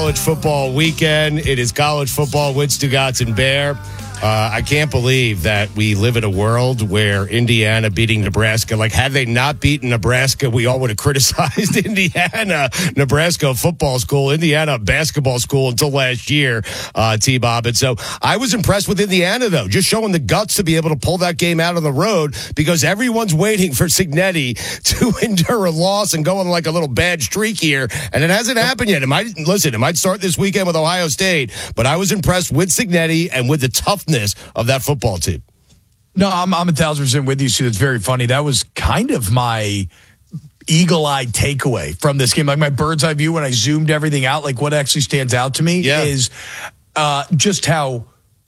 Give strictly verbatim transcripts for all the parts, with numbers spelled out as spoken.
college football weekend. It is college football with Stugotz and Bear. Uh, I can't believe that we live in a world where Indiana beating Nebraska. Like, had they not beaten Nebraska, we all would have criticized Indiana. Nebraska football school, Indiana basketball school until last year, uh, T-Bob. And so I was impressed with Indiana, though, just showing the guts to be able to pull that game out on the road because everyone's waiting for Cignetti to endure a loss and go on like a little bad streak here. And it hasn't happened yet. It might, listen, it might start this weekend with Ohio State, but I was impressed with Cignetti and with the toughness of that football team. No, I'm I'm a thousand percent with you, Sue. It's very funny. That was kind of my eagle-eyed takeaway from this game. Like my bird's eye view when I zoomed everything out, like what actually stands out to me yeah. is uh, just how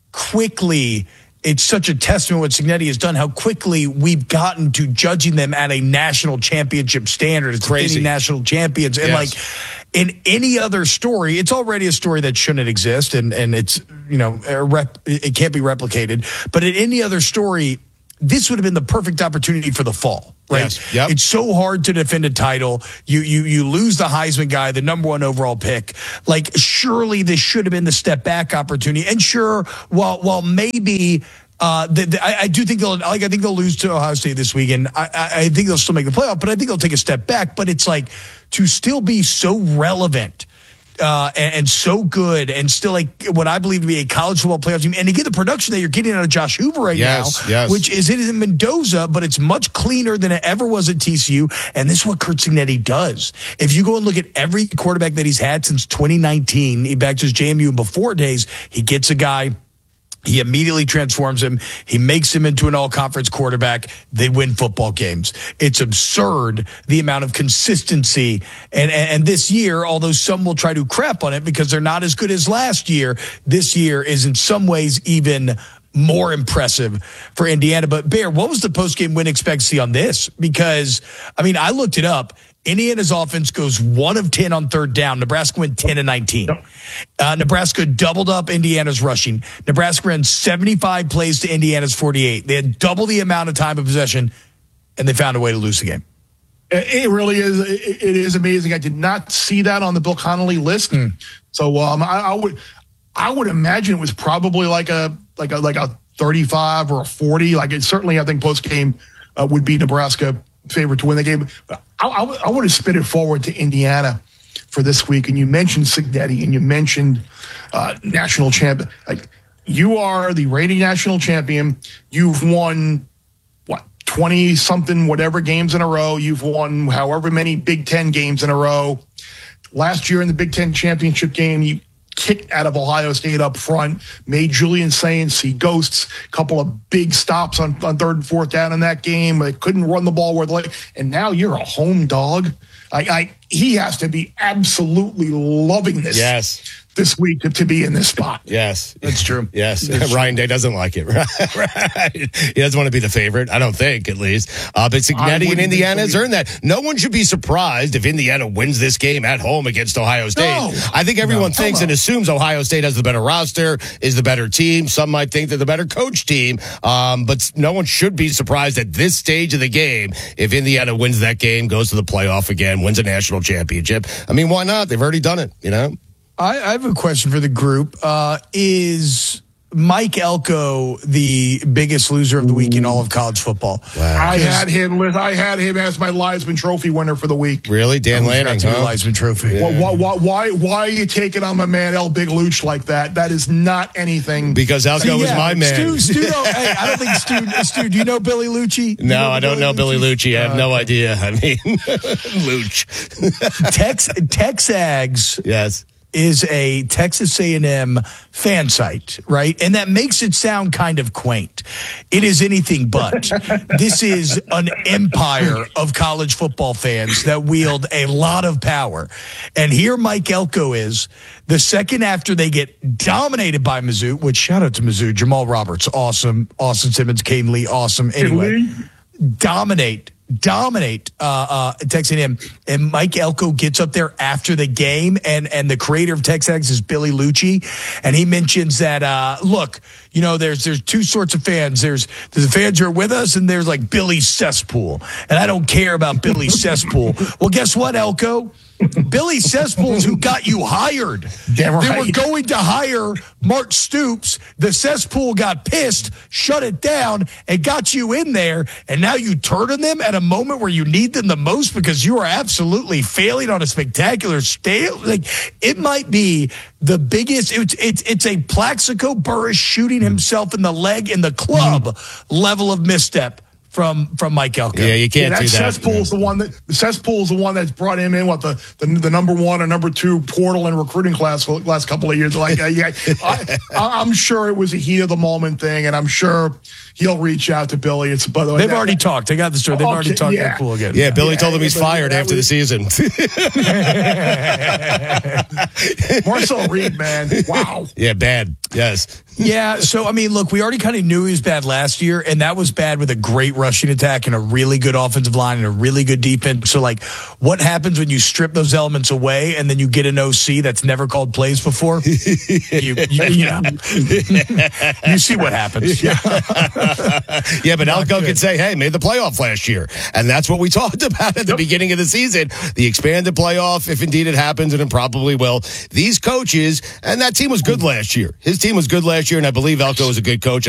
quickly it's such a testament what Cignetti has done, how quickly we've gotten to judging them at a national championship standard. It's crazy. National champions. And yes. like in any other story, it's already a story that shouldn't exist and, and it's, you know, a rep, it can't be replicated. But in any other story, this would have been the perfect opportunity for the fall, right? Yes. Yep. It's so hard to defend a title. You you you lose the Heisman guy, the number one overall pick. Like, surely this should have been the step back opportunity. And sure, while while maybe uh, the, the, I, I do think they'll like I think they'll lose to Ohio State this weekend. I, I, I think they'll still make the playoff, but I think they'll take a step back. But it's like to still be so relevant. Uh, and, and so good and still like what I believe to be a college football playoff team. And to get the production that you're getting out of Josh Hoover right yes, now, yes. which is it is in Mendoza, but it's much cleaner than it ever was at T C U. And this is what Curt Cignetti does. If you go and look at every quarterback that he's had since twenty nineteen, back to his J M U and before days, he gets a guy. He immediately transforms him. He makes him into an all-conference quarterback. They win football games. It's absurd, the amount of consistency. And, and, and this year, although some will try to crap on it because they're not as good as last year, this year is in some ways even more impressive for Indiana. But, Bear, what was the post-game win expectancy on this? Because, I mean, I looked it up. Indiana's offense goes one of ten on third down. Nebraska went ten and nineteen. Uh, Nebraska doubled up Indiana's rushing. Nebraska ran seventy-five plays to Indiana's forty-eight. They had double the amount of time of possession, and they found a way to lose the game. It really is. It is amazing. I did not see that on the Bill Connolly list. Mm. So um, I, I would, I would imagine it was probably like a like a like a thirty-five or a forty. Like it certainly, I think post game uh, would be Nebraska favorite to win the game. But I, I, I want to spin it forward to Indiana for this week. And you mentioned Cignetti and you mentioned uh, national champion. Like you are the reigning national champion. You've won what twenty something whatever games in a row. You've won however many Big Ten games in a row. Last year in the Big Ten championship game, you kicked out of Ohio State up front, made Julian Saints see ghosts, a couple of big stops on, on third and fourth down in that game. They couldn't run the ball worth like, and now you're a home dog. I, I he has to be absolutely loving this. Yes. This week to, to be in this spot. Yes. That's true. Yes. That's Ryan true. Day doesn't like it. Right. He doesn't want to be the favorite. I don't think, at least. Uh, but Cignetti and Indiana has earned that. No one should be surprised if Indiana wins this game at home against Ohio State. No. I think everyone No. thinks and assumes Ohio State has the better roster, is the better team. Some might think they're the better coach team. Um, but no one should be surprised at this stage of the game if Indiana wins that game, goes to the playoff again, wins a national championship. I mean, why not? They've already done it, you know? I, I have a question for the group. Uh, is Mike Elko the biggest loser of the week in all of college football? Wow. I had him. I had him as my Heisman Trophy winner for the week. Really, Dan Lanning? Huh? Heisman Trophy. Yeah. Why, why, why, why are you taking on my man El Big Luch like that? That is not anything. Because Elko was yeah, my man. Stu, Stu, no, hey, I don't think Stu. Stu, do you know Billy Lucci? No, know I don't Billy know Billy Lucci. I have uh, no idea. I mean, Luch. Tex Texags. Yes. Is a Texas A and M fan site, right? And that makes it sound kind of quaint. It is anything but. This is an empire of college football fans that wield a lot of power. And here Mike Elko is, the second after they get dominated by Mizzou, which shout out to Mizzou, Jamal Roberts, awesome. Austin Simmons, Caden Lee, awesome. Anyway, dominate. dominate uh, uh, Texas A and M, and Mike Elko gets up there after the game, and and the creator of Texags is Billy Lucci, and he mentions that uh, look, you know, there's there's two sorts of fans. There's there's the fans who are with us, and there's like Billy Cesspool, and I don't care about Billy Cesspool. Well, guess what, Elko? Billy Cesspools, who got you hired. Damn They right. were going to hire Mark Stoops. The cesspool got pissed, shut it down, and got you in there. And now you turn on them at a moment where you need them the most because you are absolutely failing on a spectacular scale. Like, it might be the biggest. It's it's, it's a Plaxico Burress shooting himself in the leg in the club mm. level of misstep from from Mike Elko. Yeah, you can't yeah, that do that. Cesspool's the one that the Cesspool's the one that's brought him in. What the the, the number one or number two portal and recruiting class for the last couple of years. Like, uh, yeah, I, I'm sure it was a heat of the moment thing, and I'm sure he'll reach out to Billy. It's by the way, they've that, already talked. They got the story. They've okay, already talked yeah. to Poole again. Yeah, Billy Yeah, told him he's but fired that after was- the season. Marcel Reed, man, wow. Yeah, bad. Yes. Yeah, so, I mean, look, we already kind of knew he was bad last year, and that was bad with a great rushing attack and a really good offensive line and a really good defense. So, like, what happens when you strip those elements away and then you get an O C that's never called plays before? you, you, you know, you see what happens. Yeah, yeah but Elko could say, hey, made the playoff last year. And that's what we talked about at the Yep. beginning of the season. The expanded playoff, if indeed it happens, and it probably will. These coaches, and that team was good last year. His team was good last year, and I believe Elko is a good coach.